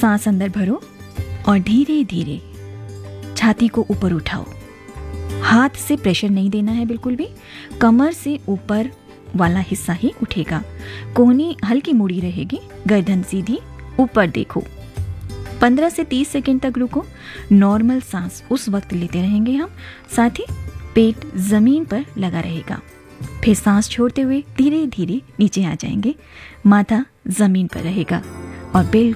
सांस अंदर भरो और धीरे धीरे छाती को ऊपर उठाओ। हाथ से प्रेशर नहीं देना है बिल्कुल भी, कमर से ऊपर वाला हिस्सा ही उठेगा। कोहनी हल्की मुड़ी रहेगी, गर्दन सीधी, ऊपर देखो। 15 से 30 सेकंड तक रुको। नॉर्मल सांस उस वक्त लेते रहेंगे हम, साथ ही पेट जमीन पर लगा रहेगा। फिर सांस छोड़ते हुए धीरे धीरे नीचे आ जाएंगे, माथा जमीन पर रहेगा और बिल्कुल